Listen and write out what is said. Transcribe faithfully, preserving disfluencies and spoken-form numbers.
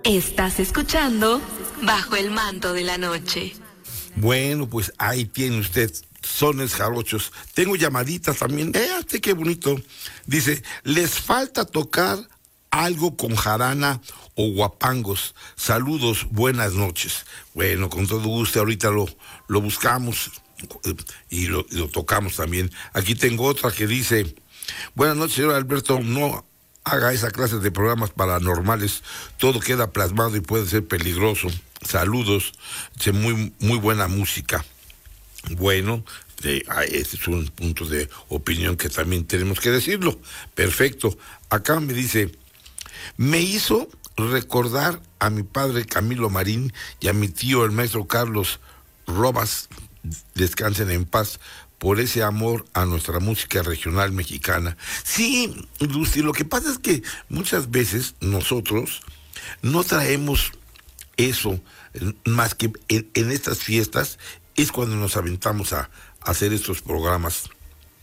Estás escuchando Bajo el Manto de la Noche. Bueno, pues ahí tiene usted sones jarochos. Tengo llamaditas también. Eh, qué bonito. Dice, les falta tocar algo con jarana o guapangos. Saludos, buenas noches. Bueno, con todo gusto, ahorita lo, lo buscamos y lo, y lo tocamos también. Aquí tengo otra que dice, buenas noches, señor Alberto, no haga esa clase de programas paranormales, todo queda plasmado y puede ser peligroso. Saludos, dice, muy, muy buena música. Bueno, eh, este es un punto de opinión que también tenemos que decirlo. Perfecto. Acá me dice, me hizo recordar a mi padre Camilo Marín y a mi tío el maestro Carlos Robas, descansen en paz, por ese amor a nuestra música regional mexicana. Sí, Lucy, lo que pasa es que muchas veces nosotros no traemos eso, más que en, en estas fiestas es cuando nos aventamos a, a hacer estos programas